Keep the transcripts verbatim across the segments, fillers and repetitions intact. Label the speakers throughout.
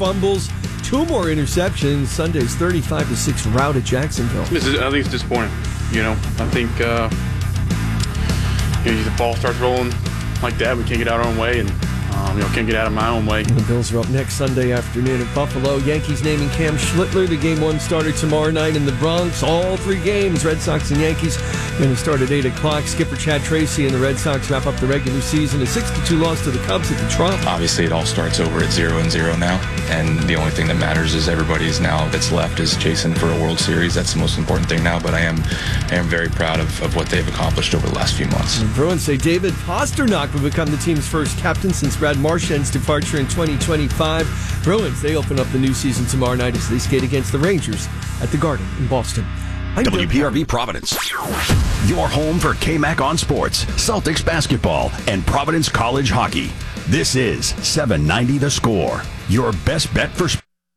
Speaker 1: fumbles, two more interceptions. Sunday's thirty-five to six rout at Jacksonville.
Speaker 2: This is, I think it's disappointing. You know, I think uh, you know, the ball starts rolling like that. We can't get out our own way, and um, you know, can't get out of my own way.
Speaker 1: And the Bills are up next Sunday afternoon at Buffalo. Yankees naming Cam Schlittler the game one starter tomorrow night in the Bronx. All three games, Red Sox and Yankees, going to start at eight o'clock. Skipper Chad Tracy and the Red Sox wrap up the regular season. A six to two loss to the Cubs at the Trop.
Speaker 3: Obviously, it all starts over at zero and zero now, and the only thing that matters is everybody's now that's left is chasing for a World Series. That's the most important thing now, but I am I am very proud of, of what they've accomplished over the last few months.
Speaker 1: The Bruins say David Pastrnak will become the team's first captain since Brad Marchand's departure in twenty twenty-five. Bruins, they open up the new season tomorrow night as they skate against the Rangers at the Garden in Boston. I'm
Speaker 4: W P R V Providence. Your home for K-Mac on sports, Celtics basketball, and Providence College hockey. This is seven ninety The Score, your best bet for sports.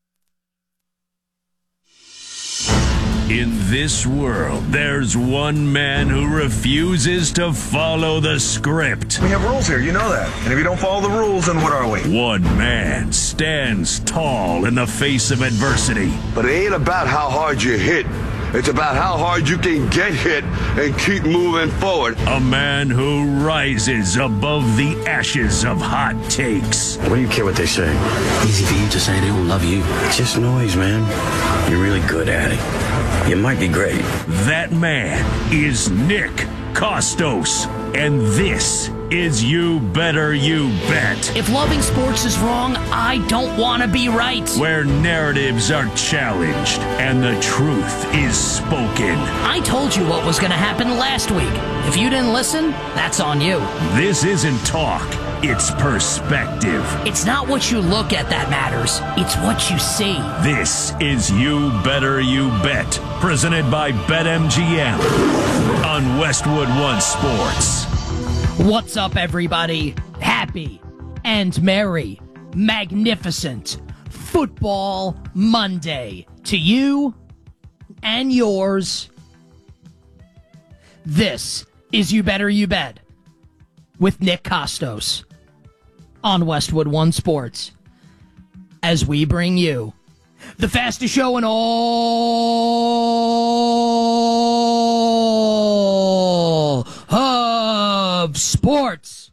Speaker 5: In this world, there's one man who refuses to follow the script.
Speaker 6: We have rules here, you know that. And if you don't follow the rules, then what are we?
Speaker 5: One man stands tall in the face of adversity.
Speaker 7: But it ain't about how hard you hit. It's about how hard you can get hit and keep moving forward.
Speaker 5: A man who rises above the ashes of hot takes.
Speaker 8: What do you care what they say? Easy for you to say they don't love you. It's just noise, man. You're really good at it. You might be great.
Speaker 5: That man is Nick Kostos. And this is You Better You Bet.
Speaker 9: If loving sports is wrong, I don't want to be right.
Speaker 5: Where narratives are challenged and the truth is spoken.
Speaker 9: I told you what was going to happen last week. If you didn't listen, that's on you.
Speaker 5: This isn't talk. It's perspective.
Speaker 9: It's not what you look at that matters. It's what you see.
Speaker 5: This is You Better You Bet, presented by BetMGM on Westwood One Sports.
Speaker 9: What's up, everybody? Happy and merry, magnificent Football Monday to you and yours. This is You Better You Bet with Nick Kostos on Westwood One Sports, as we bring you the fastest show in all of sports.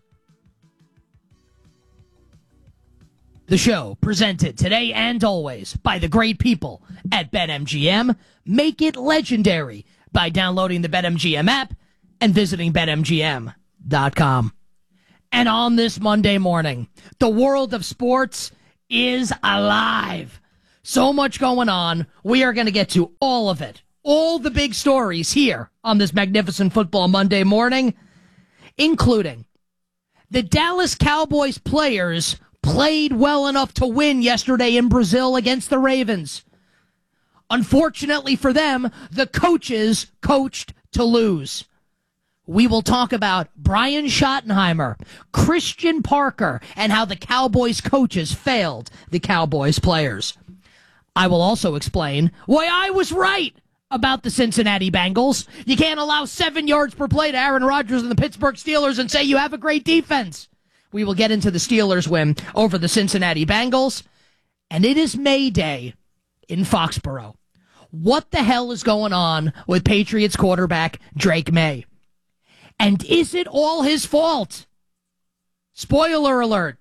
Speaker 9: The show presented today and always by the great people at BetMGM. Make it legendary by downloading the BetMGM app and visiting Bet M G M dot com. And on this Monday morning, the world of sports is alive. So much going on. We are going to get to all of it. All the big stories here on this magnificent Football Monday morning, including the Dallas Cowboys players played well enough to win yesterday in Brazil against the Ravens. Unfortunately for them, the coaches coached to lose. We will talk about Brian Schottenheimer, Christian Parker, and how the Cowboys coaches failed the Cowboys players. I will also explain why I was right about the Cincinnati Bengals. You can't allow seven yards per play to Aaron Rodgers and the Pittsburgh Steelers and say you have a great defense. We will get into the Steelers' win over the Cincinnati Bengals. And it is May Day in Foxborough. What the hell is going on with Patriots quarterback Drake May? And is it all his fault? Spoiler alert.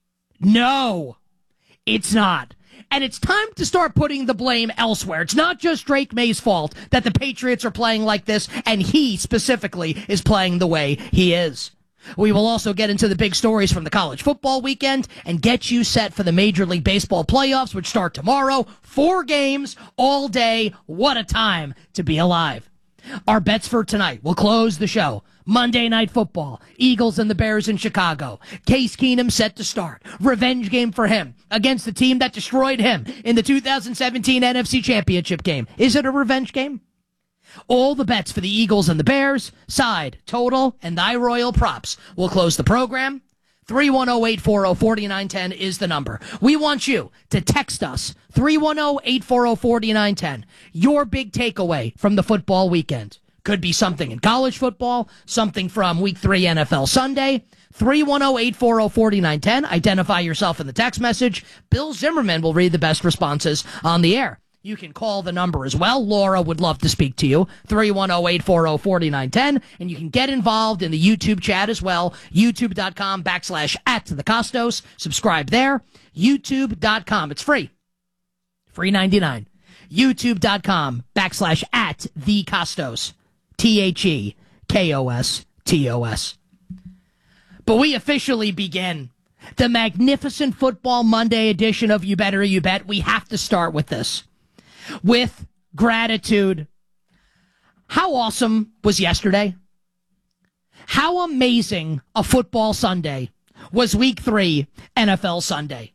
Speaker 9: No, it's not. And it's time to start putting the blame elsewhere. It's not just Drake May's fault that the Patriots are playing like this, and he specifically is playing the way he is. We will also get into the big stories from the college football weekend and get you set for the Major League Baseball playoffs, which start tomorrow. Four games all day. What a time to be alive. Our bets for tonight. We'll close the show. Monday Night Football. Eagles and the Bears in Chicago. Case Keenum set to start. Revenge game for him against the team that destroyed him in the two thousand seventeen N F C Championship game. Is it a revenge game? All the bets for the Eagles and the Bears, side, total, and thy royal props. We'll close the program. three one zero, eight four zero, four nine one zero is the number. We want you to text us, three one zero, eight four zero, four nine one zero, your big takeaway from the football weekend. Could be something in college football, something from week three N F L Sunday. three one zero, eight four zero, four nine one zero. Identify yourself in the text message. Bill Zimmerman will read the best responses on the air. You can call the number as well. Laura would love to speak to you. three one zero, eight four zero, four nine one zero. And you can get involved in the YouTube chat as well. YouTube.com backslash at the Costos. Subscribe there. YouTube dot com. It's free. Free ninety-nine. YouTube.com backslash at the Costos. T H E K O S T O S. But we officially begin the magnificent Football Monday edition of You Better You Bet. We have to start with this. With gratitude. How awesome was yesterday? How amazing a football Sunday was week three N F L Sunday.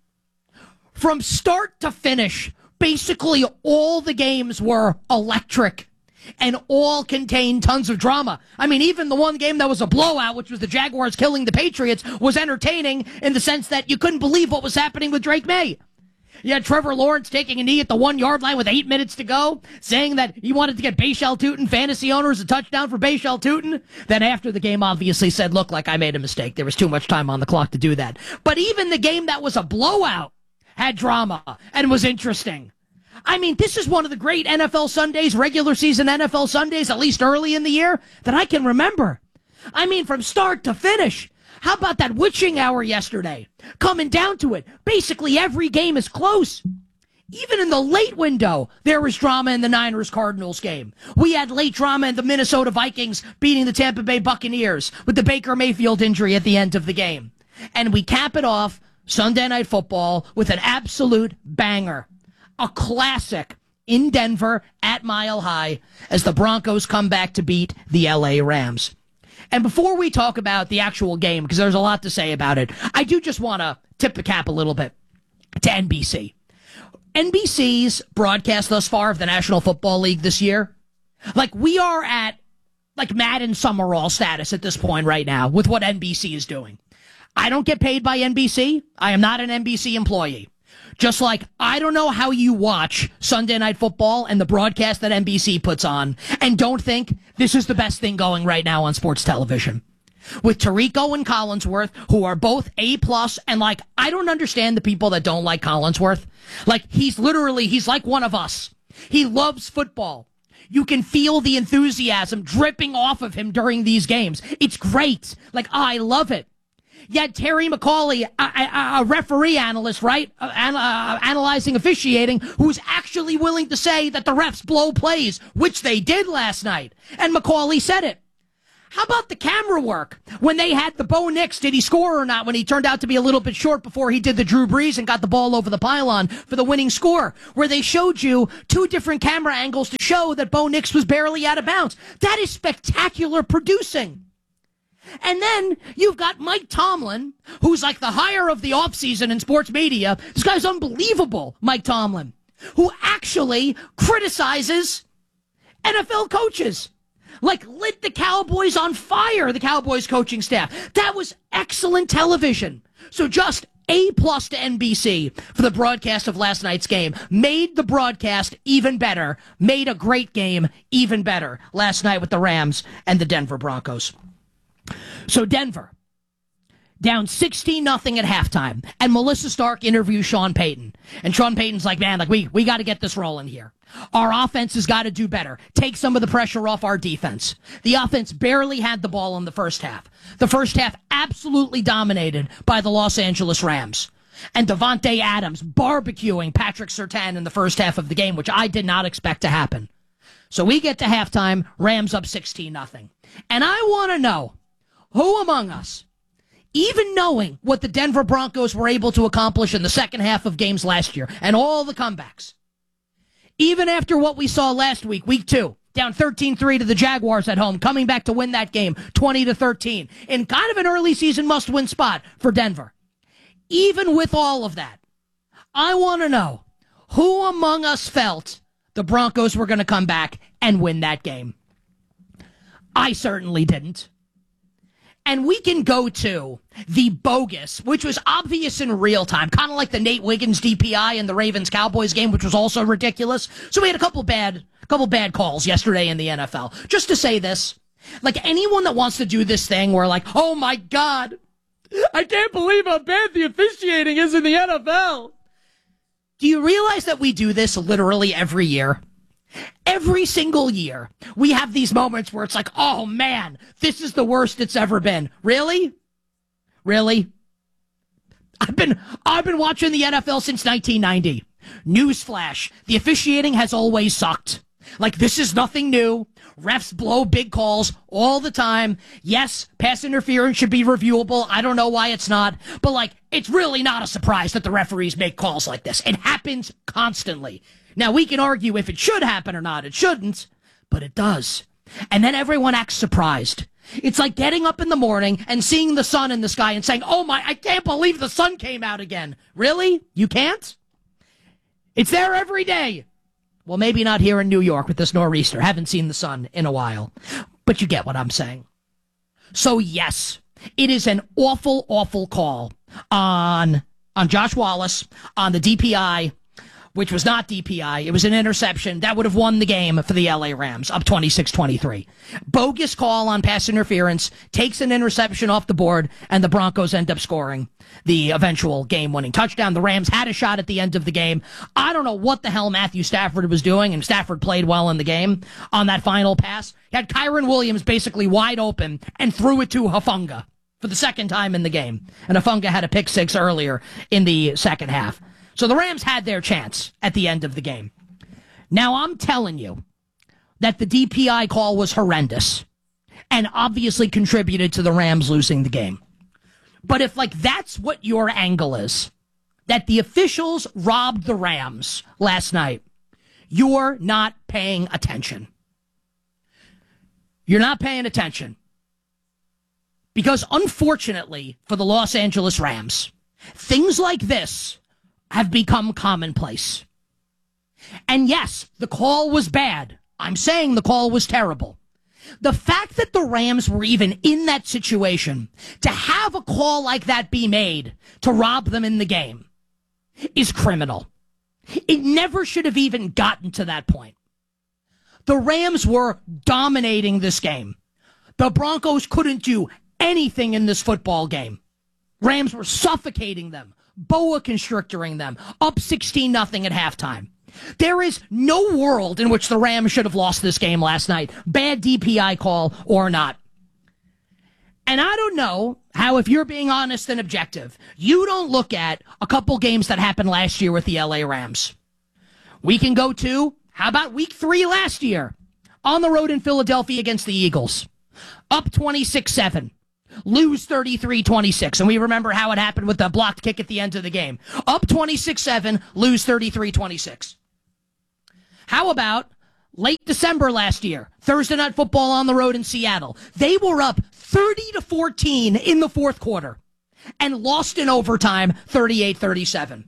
Speaker 9: From start to finish, basically all the games were electric and all contained tons of drama. I mean, even the one game that was a blowout, which was the Jaguars killing the Patriots, was entertaining in the sense that you couldn't believe what was happening with Drake May. You had Trevor Lawrence taking a knee at the one-yard line with eight minutes to go, saying that he wanted to get Bayshell Tootin fantasy owners a touchdown for Bayshell Tootin. Then after the game, obviously said, look, like I made a mistake. There was too much time on the clock to do that. But even the game that was a blowout had drama and was interesting. I mean, this is one of the great N F L Sundays, regular season N F L Sundays, at least early in the year, that I can remember. I mean, from start to finish. How about that witching hour yesterday? Coming down to it, basically every game is close. Even in the late window, there was drama in the Niners-Cardinals game. We had late drama in the Minnesota Vikings beating the Tampa Bay Buccaneers with the Baker Mayfield injury at the end of the game. And we cap it off Sunday Night Football with an absolute banger. A classic in Denver at Mile High as the Broncos come back to beat the L A Rams. And before we talk about the actual game, because there's a lot to say about it, I do just want to tip the cap a little bit to N B C. N B C's broadcast thus far of the National Football League this year, like we are at like Madden Summerall status at this point right now with what N B C is doing. I don't get paid by N B C. I am not an N B C employee. Just like, I don't know how you watch Sunday Night Football and the broadcast that N B C puts on and don't think this is the best thing going right now on sports television. With Tirico and Collinsworth, who are both A plus, and like, I don't understand the people that don't like Collinsworth. Like, he's literally, he's like one of us. He loves football. You can feel the enthusiasm dripping off of him during these games. It's great. Like, I love it. Yet Terry McCauley, a, a, a referee analyst, right, uh, an, uh, analyzing officiating, who's actually willing to say that the refs blow plays, which they did last night. And McCauley said it. How about the camera work? When they had the Bo Nix, did he score or not, when he turned out to be a little bit short before he did the Drew Brees and got the ball over the pylon for the winning score, where they showed you two different camera angles to show that Bo Nix was barely out of bounds. That is spectacular producing. And then you've got Mike Tomlin, who's like the hire of the offseason in sports media. This guy's unbelievable, Mike Tomlin, who actually criticizes N F L coaches. Like, lit the Cowboys on fire, the Cowboys coaching staff. That was excellent television. So just A plus to N B C for the broadcast of last night's game. Made the broadcast even better. Made a great game even better last night with the Rams and the Denver Broncos. So Denver, down sixteen nothing at halftime, and Melissa Stark interviews Sean Payton. And Sean Payton's like, man, like we, we got to get this rolling here. Our offense has got to do better. Take some of the pressure off our defense. The offense barely had the ball in the first half. The first half absolutely dominated by the Los Angeles Rams. And Devontae Adams barbecuing Patrick Surtain in the first half of the game, which I did not expect to happen. So we get to halftime, Rams up sixteen nothing. And I want to know, who among us, even knowing what the Denver Broncos were able to accomplish in the second half of games last year and all the comebacks, even after what we saw last week, week two, down thirteen three to the Jaguars at home, coming back to win that game twenty to thirteen, in kind of an early season must-win spot for Denver. Even with all of that, I want to know, who among us felt the Broncos were going to come back and win that game? I certainly didn't. And we can go to the bogus, which was obvious in real time, kind of like the Nate Wiggins D P I in the Ravens-Cowboys game, which was also ridiculous. So we had a couple bad A couple bad calls yesterday in the N F L. Just to say this, like anyone that wants to do this thing where like, oh my God, I can't believe how bad the officiating is in the N F L. Do you realize that we do this literally every year? Every single year, we have these moments where it's like, oh man, this is the worst it's ever been. Really? Really? I've been, I've been watching the N F L since nineteen ninety. Newsflash, the officiating has always sucked. Like, this is nothing new. Refs blow big calls all the time. Yes, pass interference should be reviewable. I don't know why it's not. But, like, it's really not a surprise that the referees make calls like this. It happens constantly. Now, we can argue if it should happen or not. It shouldn't, but it does. And then everyone acts surprised. It's like getting up in the morning and seeing the sun in the sky and saying, oh my, I can't believe the sun came out again. Really? You can't? It's there every day. Well, maybe not here in New York with this nor'easter. Haven't seen the sun in a while. But you get what I'm saying. So, yes, it is an awful, awful call on, on Josh Wallace, on the D P I, which was not D P I. It was an interception. That would have won the game for the L A Rams, up twenty-six twenty-three. Bogus call on pass interference, takes an interception off the board, and the Broncos end up scoring the eventual game-winning touchdown. The Rams had a shot at the end of the game. I don't know what the hell Matthew Stafford was doing, and Stafford played well in the game on that final pass. He had Kyron Williams basically wide open and threw it to Hufanga for the second time in the game. And Hufanga had a pick six earlier in the second half. So the Rams had their chance at the end of the game. Now, I'm telling you that the D P I call was horrendous and obviously contributed to the Rams losing the game. But if, like, that's what your angle is, that the officials robbed the Rams last night, you're not paying attention. You're not paying attention. Because, unfortunately, for the Los Angeles Rams, things like this have become commonplace. And yes, the call was bad. I'm saying the call was terrible. The fact that the Rams were even in that situation, to have a call like that be made to rob them in the game, is criminal. It never should have even gotten to that point. The Rams were dominating this game. The Broncos couldn't do anything in this football game. Rams were suffocating them, boa constrictoring them, up sixteen nothing at halftime. There is no world in which the Rams should have lost this game last night, bad D P I call or not. And I don't know how, if you're being honest and objective, you don't look at a couple games that happened last year with the L A Rams. We can go to, how about week three last year? On the road in Philadelphia against the Eagles. Up twenty-six seven. Lose thirty-three twenty-six. And we remember how it happened with the blocked kick at the end of the game. Up twenty-six seven, lose thirty-three twenty-six. How about late December last year, Thursday Night Football on the road in Seattle? They were up thirty to fourteen in the fourth quarter and lost in overtime thirty-eight thirty-seven.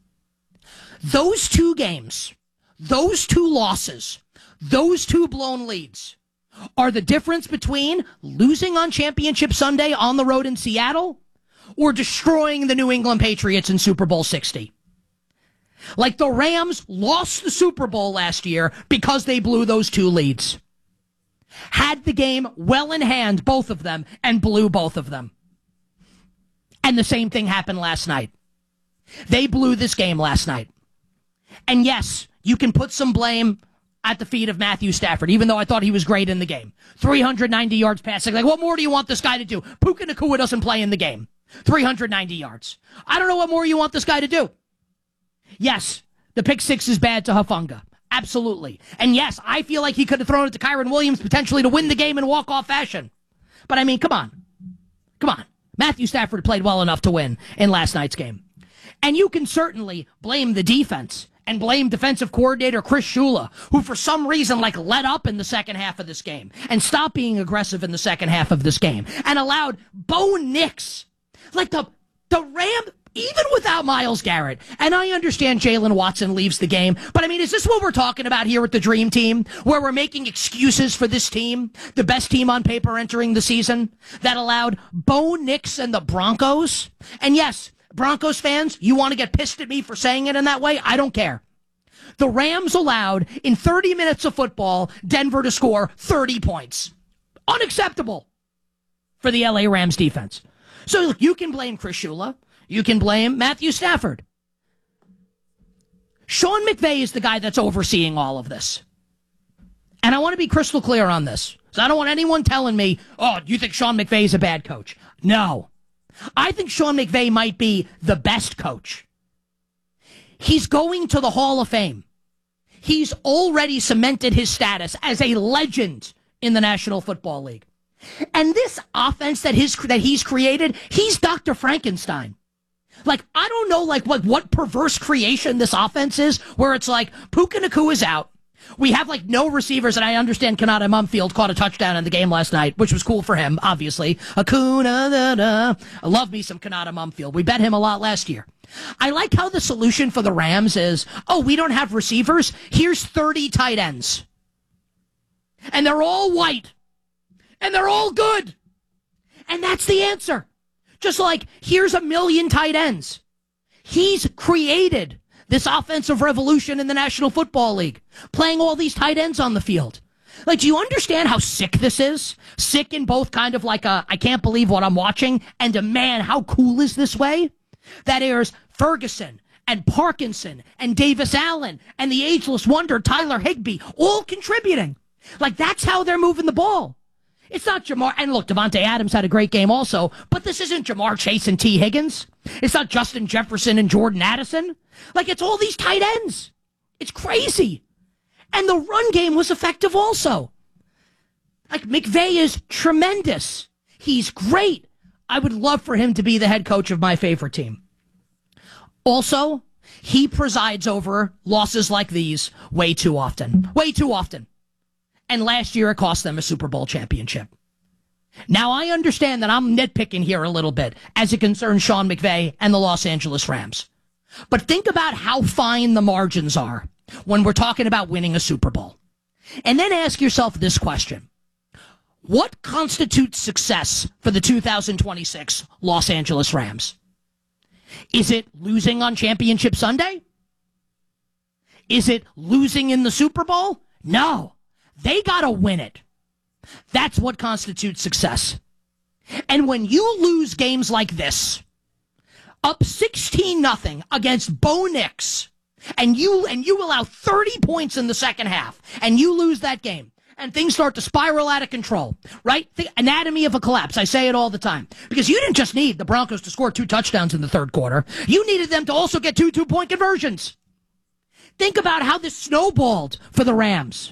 Speaker 9: Those two games, those two losses, those two blown leads are the difference between losing on Championship Sunday on the road in Seattle or destroying the New England Patriots in Super Bowl sixty. Like, the Rams lost the Super Bowl last year because they blew those two leads. Had the game well in hand, both of them, and blew both of them. And the same thing happened last night. They blew this game last night. And yes, you can put some blame at the feet of Matthew Stafford, even though I thought he was great in the game. three hundred ninety yards passing. Like, what more do you want this guy to do? Puka Nacua doesn't play in the game. three hundred ninety yards. I don't know what more you want this guy to do. Yes, the pick six is bad to Hufanga. Absolutely. And yes, I feel like he could have thrown it to Kyron Williams potentially to win the game in walk-off fashion. But I mean, come on. Come on. Matthew Stafford played well enough to win in last night's game. And you can certainly blame the defense and blame defensive coordinator Chris Shula, who for some reason like let up in the second half of this game and stopped being aggressive in the second half of this game and allowed Bo Nix, like the the Ram, even without Myles Garrett. And I understand Jalen Watson leaves the game, but I mean, is this what we're talking about here with the Dream Team, where we're making excuses for this team, the best team on paper entering the season, that allowed Bo Nix and the Broncos? And yes, Broncos fans, you want to get pissed at me for saying it in that way? I don't care. The Rams allowed, in thirty minutes of football, Denver to score thirty points. Unacceptable for the L A Rams defense. So look, you can blame Chris Shula. You can blame Matthew Stafford. Sean McVay is the guy that's overseeing all of this. And I want to be crystal clear on this. So I don't want anyone telling me, oh, do you think Sean McVay is a bad coach? No. I think Sean McVay might be the best coach. He's going to the Hall of Fame. He's already cemented his status as a legend in the National Football League. And this offense that his that he's created, he's Doctor Frankenstein. Like, I don't know, like, what, what perverse creation this offense is, where it's like, Puka Nacua is out. We have, like, no receivers, and I understand Kanata Mumfield caught a touchdown in the game last night, which was cool for him, obviously. Akuna, da, da. I love me some Kanata Mumfield. We bet him a lot last year. I like how the solution for the Rams is, oh, we don't have receivers. Here's thirty tight ends. And they're all white. And they're all good. And that's the answer. Just like, here's a million tight ends. He's created this offensive revolution in the National Football League, playing all these tight ends on the field. Like, do you understand how sick this is? Sick in both kind of like a, I can't believe what I'm watching, and a, man, how cool is this way? That airs Ferguson and Parkinson and Davis Allen and the ageless wonder Tyler Higbee all contributing. Like, that's how they're moving the ball. It's not Jamar, and look, Devontae Adams had a great game also, but this isn't Jamar Chase and T. Higgins. It's not Justin Jefferson and Jordan Addison. Like, it's all these tight ends. It's crazy. And the run game was effective also. Like, McVay is tremendous. He's great. I would love for him to be the head coach of my favorite team. Also, he presides over losses like these way too often. Way too often. And last year it cost them a Super Bowl championship. Now, I understand that I'm nitpicking here a little bit as it concerns Sean McVay and the Los Angeles Rams. But think about how fine the margins are when we're talking about winning a Super Bowl. And then ask yourself this question. What constitutes success for the two thousand twenty-six Los Angeles Rams? Is it losing on Championship Sunday? Is it losing in the Super Bowl? No. They got to win it. That's what constitutes success. And when you lose games like this, up sixteen nothing against Bo Nix, and you and you allow thirty points in the second half, and you lose that game, and things start to spiral out of control, right? The anatomy of a collapse. I say it all the time. Because you didn't just need the Broncos to score two touchdowns in the third quarter. You needed them to also get two two-point conversions. Think about how this snowballed for the Rams.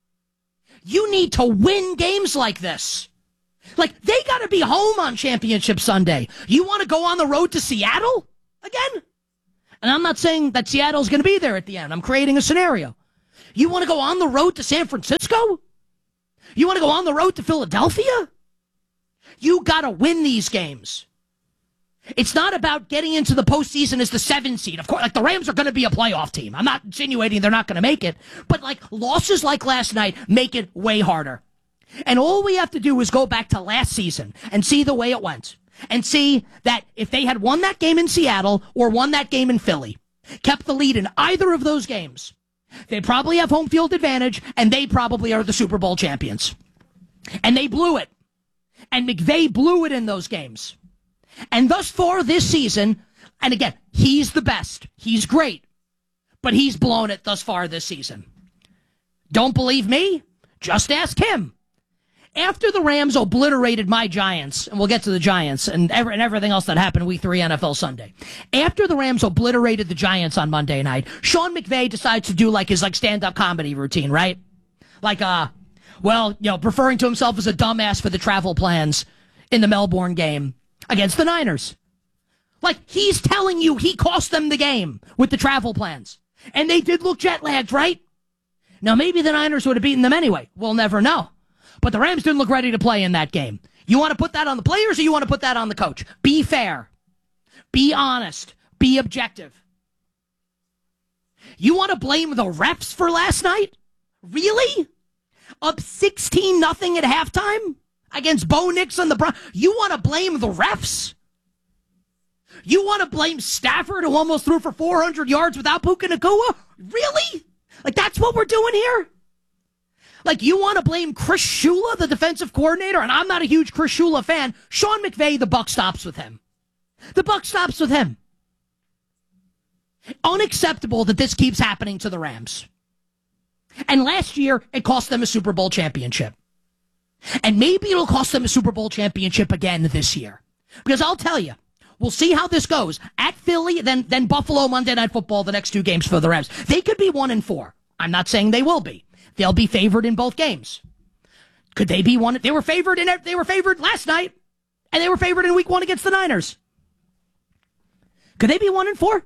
Speaker 9: You need to win games like this. Like, they got to be home on Championship Sunday. You want to go on the road to Seattle again? And I'm not saying that Seattle's going to be there at the end. I'm creating a scenario. You want to go on the road to San Francisco? You want to go on the road to Philadelphia? You got to win these games. It's not about getting into the postseason as the seven seed. Of course, like, the Rams are going to be a playoff team. I'm not insinuating they're not going to make it. But, like, losses like last night make it way harder. And all we have to do is go back to last season and see the way it went. And see that if they had won that game in Seattle or won that game in Philly, kept the lead in either of those games, they probably have home field advantage, and they probably are the Super Bowl champions. And they blew it. And McVay blew it in those games. And thus far this season, and again, he's the best. He's great. But he's blown it thus far this season. Don't believe me? Just ask him. After the Rams obliterated my Giants, and we'll get to the Giants and, every, and everything else that happened week three N F L Sunday. After the Rams obliterated the Giants on Monday night, Sean McVay decides to do like his like stand-up comedy routine, right? Like, uh, well, you know, referring to himself as a dumbass for the travel plans in the Melbourne game against the Niners. Like, he's telling you he cost them the game with the travel plans. And they did look jet-lagged, right? Now, maybe the Niners would have beaten them anyway. We'll never know. But the Rams didn't look ready to play in that game. You want to put that on the players or you want to put that on the coach? Be fair. Be honest. Be objective. You want to blame the refs for last night? Really? Up sixteen nothing at halftime against Bo Nix and the Broncos? You want to blame the refs? You want to blame Stafford, who almost threw for four hundred yards without Puka Nacua? Really? Like, that's what we're doing here? Like, you want to blame Chris Shula, the defensive coordinator? And I'm not a huge Chris Shula fan. Sean McVay, the buck stops with him. The buck stops with him. Unacceptable that this keeps happening to the Rams. And last year, it cost them a Super Bowl championship. And maybe it'll cost them a Super Bowl championship again this year. Because I'll tell you, we'll see how this goes. At Philly, then then Buffalo, Monday Night Football, the next two games for the Rams. They could be one and four. I'm not saying they will be. They'll be favored in both games. Could they be one? They were favored in. They were favored last night, and they were favored in Week One against the Niners. Could they be one and four?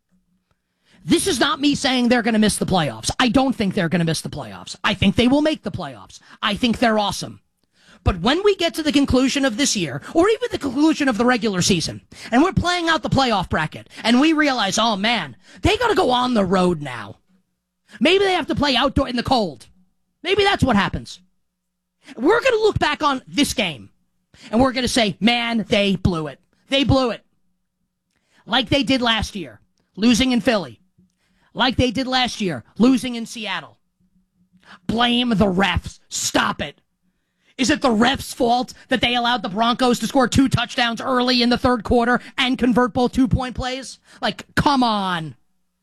Speaker 9: This is not me saying they're going to miss the playoffs. I don't think they're going to miss the playoffs. I think they will make the playoffs. I think they're awesome. But when we get to the conclusion of this year, or even the conclusion of the regular season, and we're playing out the playoff bracket, and we realize, oh man, they got to go on the road now. Maybe they have to play outdoor in the cold. Maybe that's what happens. We're going to look back on this game, and we're going to say, man, they blew it. They blew it. Like they did last year, losing in Philly. Like they did last year, losing in Seattle. Blame the refs. Stop it. Is it the refs' fault that they allowed the Broncos to score two touchdowns early in the third quarter and convert both two-point plays? Like, come on.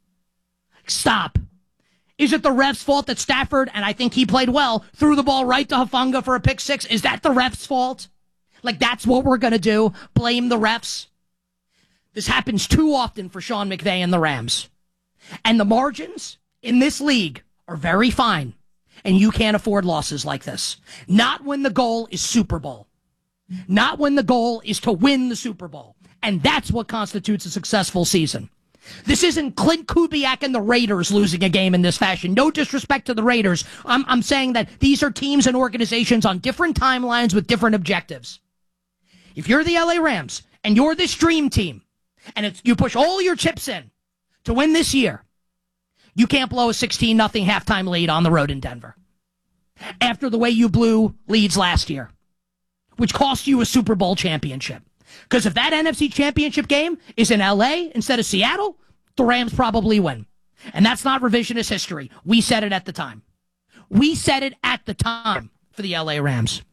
Speaker 9: Stop. Is it the refs' fault that Stafford, and I think he played well, threw the ball right to Hufanga for a pick six? Is that the refs' fault? Like, that's what we're going to do? Blame the refs? This happens too often for Sean McVay and the Rams. And the margins in this league are very fine. And you can't afford losses like this. Not when the goal is Super Bowl. Not when the goal is to win the Super Bowl. And that's what constitutes a successful season. This isn't Clint Kubiak and the Raiders losing a game in this fashion. No disrespect to the Raiders. I'm, I'm saying that these are teams and organizations on different timelines with different objectives. If you're the L A Rams and you're this dream team, and it's, you push all your chips in to win this year, you can't blow a sixteen nothing halftime lead on the road in Denver. After the way you blew leads last year, which cost you a Super Bowl championship. Because if that N F C championship game is in L A instead of Seattle, the Rams probably win. And that's not revisionist history. We said it at the time. We said it at the time for the L A Rams.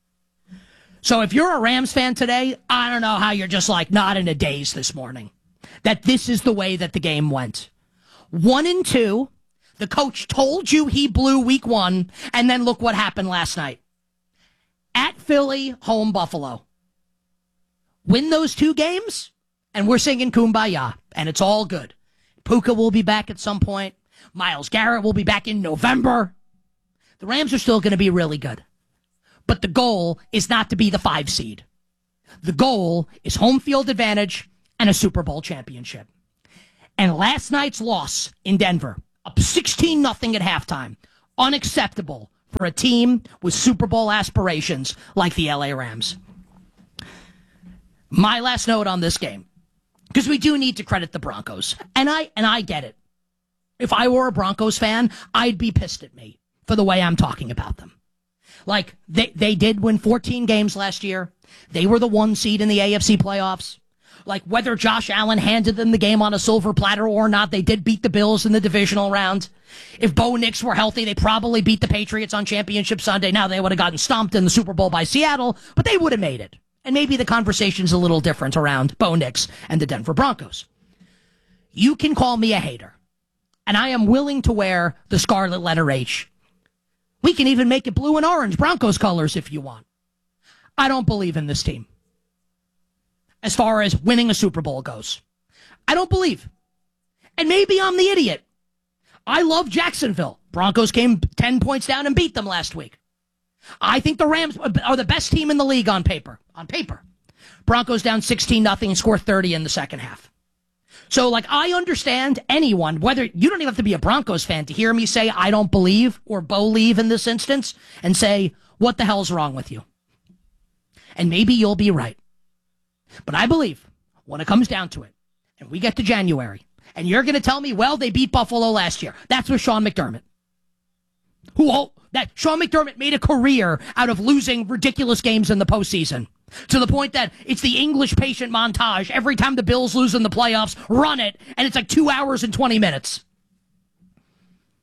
Speaker 9: So if you're a Rams fan today, I don't know how you're just like not in a daze this morning. That this is the way that the game went. One and two, the coach told you he blew week one, and then look what happened last night. At Philly, home Buffalo. Win those two games, and we're singing Kumbaya, and it's all good. Puka will be back at some point. Myles Garrett will be back in November. The Rams are still going to be really good. But the goal is not to be the five seed. The goal is home field advantage and a Super Bowl championship. And last night's loss in Denver, up sixteen nothing at halftime, unacceptable for a team with Super Bowl aspirations like the L A Rams. My last note on this game, because we do need to credit the Broncos, and I and I get it. If I were a Broncos fan, I'd be pissed at me for the way I'm talking about them. Like, they, they did win fourteen games last year. They were the one seed in the A F C playoffs. Like, whether Josh Allen handed them the game on a silver platter or not, they did beat the Bills in the divisional round. If Bo Nix were healthy, they probably beat the Patriots on Championship Sunday. Now, they would have gotten stomped in the Super Bowl by Seattle, but they would have made it. And maybe the conversation's a little different around Bo Nix and the Denver Broncos. You can call me a hater, and I am willing to wear the scarlet letter H. We can even make it blue and orange, Broncos colors, if you want. I don't believe in this team as far as winning a Super Bowl goes. I don't believe. And maybe I'm the idiot. I love Jacksonville. Broncos came ten points down and beat them last week. I think the Rams are the best team in the league on paper. On paper. Broncos down sixteen nothing and score thirty in the second half. So, like, I understand anyone, whether you don't even have to be a Broncos fan to hear me say I don't believe or believe in this instance and say, what the hell's wrong with you? And maybe you'll be right. But I believe when it comes down to it, and we get to January, and you're going to tell me, well, they beat Buffalo last year. That's with Sean McDermott. Who, oh, that Sean McDermott made a career out of losing ridiculous games in the postseason. To the point that it's the English patient montage. Every time the Bills lose in the playoffs, run it, and it's like two hours and twenty minutes.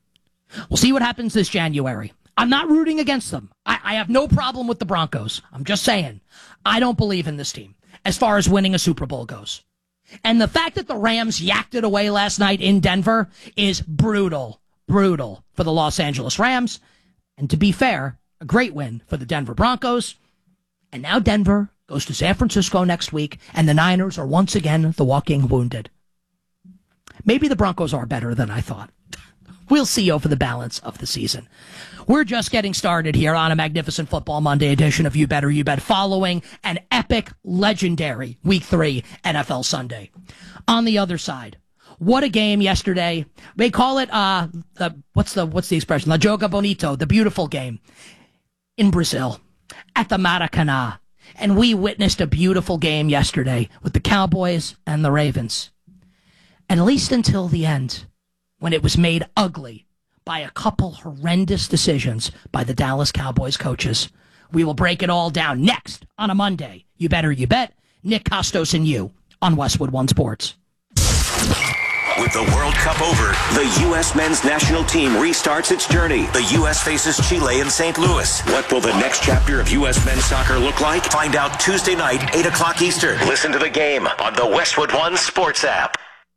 Speaker 9: We'll see what happens this January. I'm not rooting against them. I, I have no problem with the Broncos. I'm just saying, I don't believe in this team as far as winning a Super Bowl goes. And the fact that the Rams yacked it away last night in Denver is brutal, brutal for the Los Angeles Rams. And to be fair, a great win for the Denver Broncos. And now Denver goes to San Francisco next week, and the Niners are once again the walking wounded. Maybe the Broncos are better than I thought. We'll see over the balance of the season. We're just getting started here on a magnificent Football Monday edition of You Better You Bet, following an epic, legendary Week three N F L Sunday. On the other side, what a game yesterday. They call it, uh, the, what's the, what's the expression? La Joga Bonito, the beautiful game in Brazil at the Maracanã. And we witnessed a beautiful game yesterday with the Cowboys and the Ravens. At least until the end, when it was made ugly by a couple horrendous decisions by the Dallas Cowboys coaches. We will break it all down next on a Monday. You Better You Bet. Nick Costos and you on Westwood One Sports.
Speaker 10: With the World Cup over, the U S men's national team restarts its journey. The U S faces Chile in Saint Louis. What will the next chapter of U S men's soccer look like? Find out Tuesday night, eight o'clock Eastern. Listen to the game on the Westwood One Sports app.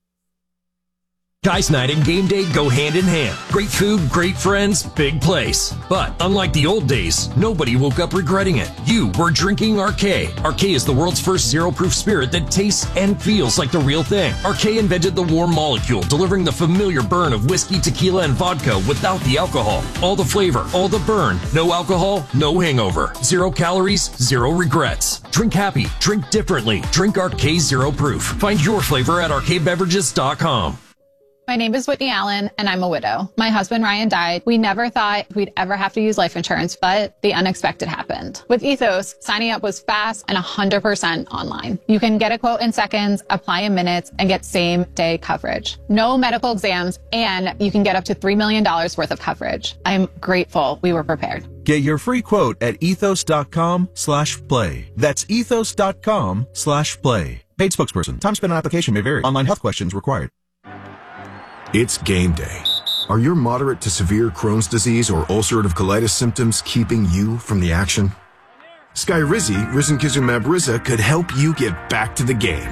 Speaker 11: Guys Night and game day go hand in hand. Great food, great friends, big place. But unlike the old days, nobody woke up regretting it. You were drinking Arcade. Arcade is the world's first zero-proof spirit that tastes and feels like the real thing. Arcade invented the warm molecule, delivering the familiar burn of whiskey, tequila, and vodka without the alcohol. All the flavor, all the burn. No alcohol, no hangover. Zero calories, zero regrets. Drink happy, drink differently. Drink Arcade Zero Proof. Find your flavor at arcade beverages dot com.
Speaker 12: My name is Whitney Allen, and I'm a widow. My husband, Ryan, died. We never thought we'd ever have to use life insurance, but the unexpected happened. With Ethos, signing up was fast and one hundred percent online. You can get a quote in seconds, apply in minutes, and get same-day coverage. No medical exams, and you can get up to three million dollars worth of coverage. I'm grateful we were prepared.
Speaker 13: Get your free quote at ethos.com slash play. That's ethos.com slash play. Paid spokesperson. Time spent on application may vary. Online health questions required.
Speaker 14: It's game day. Are your moderate to severe Crohn's disease or ulcerative colitis symptoms keeping you from the action? Skyrizi, risankizumab Riza, could help you get back to the game.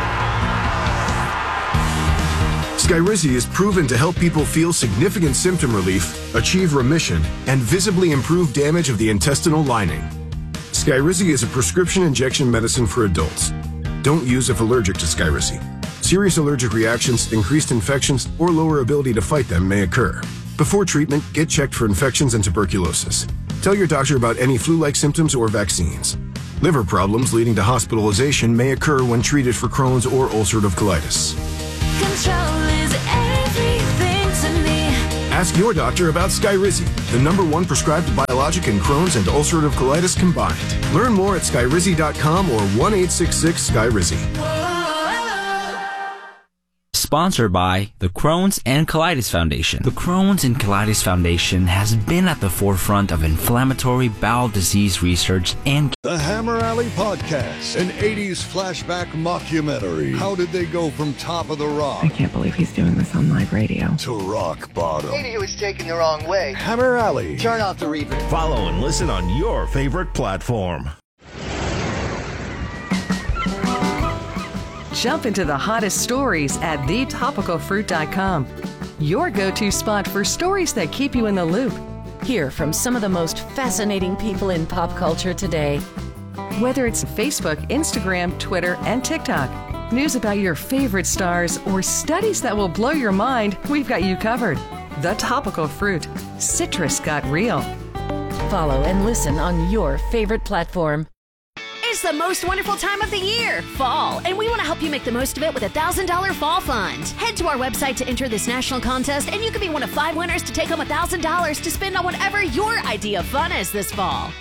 Speaker 14: Skyrizi is proven to help people feel significant symptom relief, achieve remission, and visibly improve damage of the intestinal lining. Skyrizi is a prescription injection medicine for adults. Don't use if allergic to Skyrizi. Serious allergic reactions, increased infections, or lower ability to fight them may occur. Before treatment, get checked for infections and tuberculosis. Tell your doctor about any flu-like symptoms or vaccines. Liver problems leading to hospitalization may occur when treated for Crohn's or ulcerative colitis.
Speaker 15: Control is everything to me.
Speaker 14: Ask your doctor about Skyrizi, the number one prescribed biologic in Crohn's and ulcerative colitis combined. Learn more at skyrizi dot com or one eight six six Skyrizi.
Speaker 16: Sponsored by the Crohn's and Colitis Foundation. The Crohn's and Colitis Foundation has been at the forefront of inflammatory bowel disease research and
Speaker 17: The Hammer Alley Podcast, an eighties flashback mockumentary. How did they go from top of the rock?
Speaker 18: I can't believe he's doing this on live radio.
Speaker 17: To rock bottom.
Speaker 19: Maybe he was taken the wrong way.
Speaker 17: Hammer Alley.
Speaker 19: Turn off the reverb.
Speaker 20: Follow and listen on your favorite platform.
Speaker 21: Jump into the hottest stories at the topical fruit dot com. Your go-to spot for stories that keep you in the loop.
Speaker 22: Hear from some of the most fascinating people in pop culture today.
Speaker 21: Whether it's Facebook, Instagram, Twitter, and TikTok, news about your favorite stars, or studies that will blow your mind, we've got you covered. The Topical Fruit. Citrus got real.
Speaker 22: Follow and listen on your favorite platform.
Speaker 23: It's the most wonderful time of the year, fall, and we want to help you make the most of it with a one thousand dollars Fall Fund. Head to our website to enter this national contest, and you could be one of five winners to take home one thousand dollars to spend on whatever your idea of fun is this fall.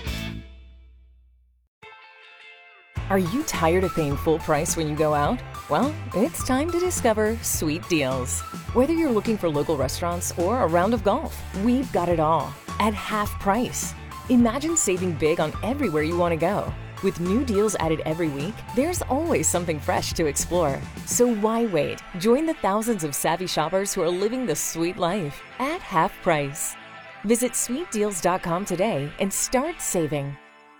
Speaker 24: Are you tired of paying full price when you go out? Well, it's time to discover Sweet Deals. Whether you're looking for local restaurants or a round of golf, we've got it all at half price. Imagine saving big on everywhere you want to go. With new deals added every week, there's always something fresh to explore. So why wait? Join the thousands of savvy shoppers who are living the sweet life at half price. Visit sweet deals dot com today and start saving.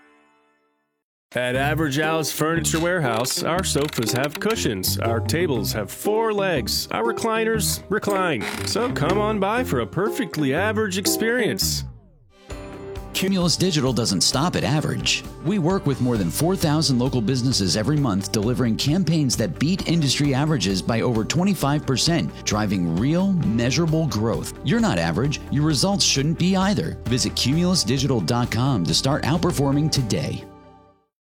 Speaker 1: At Average Al's Furniture Warehouse, our sofas have cushions, our tables have four legs, our recliners recline. So come on by for a perfectly average experience.
Speaker 2: Cumulus Digital doesn't stop at average. We work with more than four thousand local businesses every month, delivering campaigns that beat industry averages by over twenty-five percent, driving real, measurable growth. You're not average. Your results shouldn't be either. Visit cumulus digital dot com to start outperforming today.